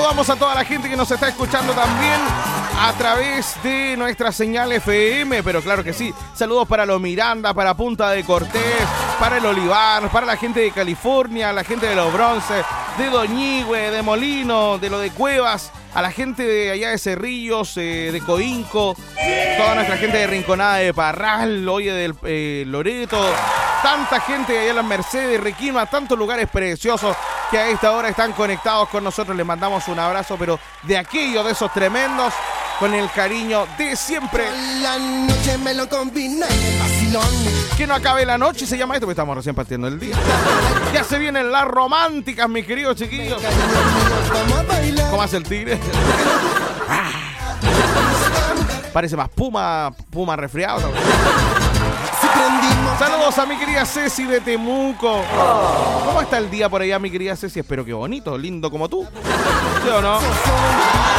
Saludamos a toda la gente que nos está escuchando también a través de nuestra señal FM, pero claro que sí. Saludos para Los Miranda, para Punta de Cortés, para el Olivar, para la gente de California, la gente de Los Bronces, de Doñigüe, de Molino, de lo de Cuevas, a la gente de allá de Cerrillos, de Coinco, toda nuestra gente de Rinconada de Parral, oye, del Loreto, tanta gente allá en las Mercedes, Requima, tantos lugares preciosos que a esta hora están conectados con nosotros. Les mandamos un abrazo, pero de aquellos, de esos tremendos, con el cariño de siempre. La noche me lo combina el vacilón. Que no acabe la noche, se llama esto, porque estamos recién partiendo el día. Ya se vienen las románticas, mis queridos chiquillos. ¿Cómo hace el tigre? Parece más puma resfriado, ¿no? Saludos a mi querida Ceci de Temuco. ¿Cómo está el día por allá, mi querida Ceci? Espero que bonito, lindo como tú. ¿Sí o no?